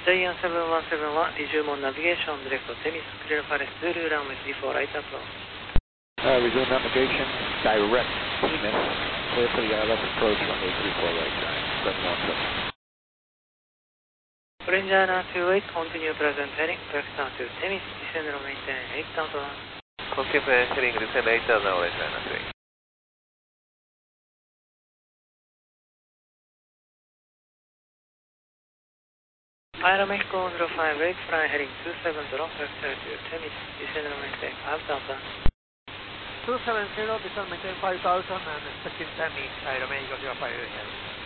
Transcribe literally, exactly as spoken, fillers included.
ジャイアンセブンワンセブンはリジューモンナビゲーションディレクトテミスクリルパレスズールランウェイスリーフォーライトアプローチ。 Uh, resume navigation, direct, Smith, clear for the I L S approach, runway three four right side, seven one seven. Ranger nine two eight, continue present heading, vector to Temis, descend and maintain eight thousand. Continue present heading, descend eight thousand, Ranger nine two eight. Aero Mexico zero five eight, fly heading two seven zero, vector to Temis, descend and maintain five thousand. two seven zero, descend maintain five thousand and expecting Temis, Aero Mexico zero five eight.